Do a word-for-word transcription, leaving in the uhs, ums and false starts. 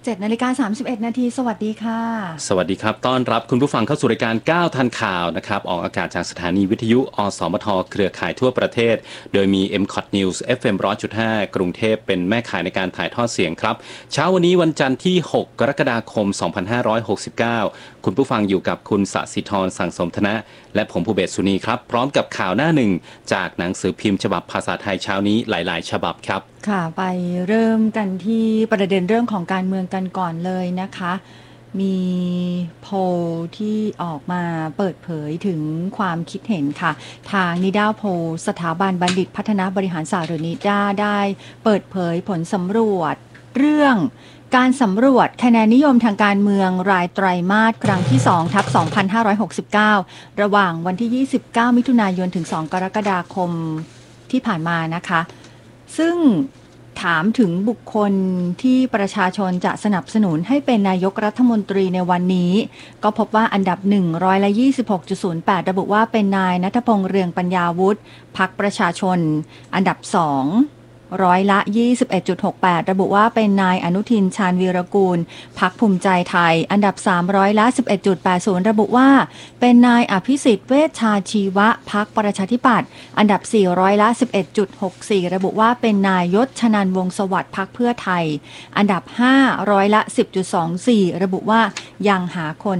เจ็ดนาฬิกาสามสิบเอ็ดนาทีสวัสดีค่ะสวัสดีครับต้อนรับคุณผู้ฟังเข้าสู่รายการก้าวทันข่าวนะครับออกอากาศจากสถานีวิทยุอสมทเครือข่ายทั่วประเทศโดยมี เอ็ม คอท News เอฟ เอ็ม หนึ่งร้อยจุดห้า กรุงเทพเป็นแม่ข่ายในการถ่ายทอดเสียงครับเช้าวันนี้วันจันทร์ที่หกกรกฎาคมสองพันห้าร้อยหกสิบเก้าคุณผู้ฟังอยู่กับคุณสศิธรสังสมธนะและผมภูเบศสุนีครับพร้อมกับข่าวหน้าหนึ่งจากหนังสือพิมพ์ฉบับภาษาไทยเช้านี้หลายๆฉบับครับค่ะไปเริ่มกันที่ประเด็นเรื่องของการเมืองกันก่อนเลยนะคะมีโพลที่ออกมาเปิดเผยถึงความคิดเห็นค่ะทางนิด้าโพลสถาบันบัณฑิตพัฒนาบริหารศาสตร์หรือนิด้าได้เปิดเผยผลสำรวจเรื่องการสำรวจคะแนนนิยมทางการเมืองรายไตรมาสครั้งที่สองทับสองพันห้าร้อยหกสิบเก้าระหว่างวันที่ยี่สิบเก้ามิถุนายนถึงสองกรกฎาคมที่ผ่านมานะคะซึ่งถามถึงบุคคลที่ประชาชนจะสนับสนุนให้เป็นนายกรัฐมนตรีในวันนี้ก็พบว่าอันดับหนึ่งร้อยละ ยี่สิบหกจุดศูนย์แปด ระบุว่าเป็นนายณัฐพงษ์เรืองปัญญาวุฒิพรรคประชาชนอันดับสองร้อยละ ยี่สิบเอ็ดจุดหกแปด ระบุว่าเป็นนายอนุทินชาญวีรกูลพรรคภูมิใจไทยอันดับสามร้อยละ สิบเอ็ดจุดแปดศูนย์ ระบุว่าเป็นนายอภิสิทธิ์เวชชาชีวะพรรคประชาธิปัตย์อันดับสี่ร้อยละ สิบเอ็ดจุดหกสี่ ระบุว่าเป็นนายยศชนันท์วงศ์สวัสดิ์พรรคเพื่อไทยอันดับห้าร้อยละ สิบจุดสองสี่ ระบุว่ายังหาคน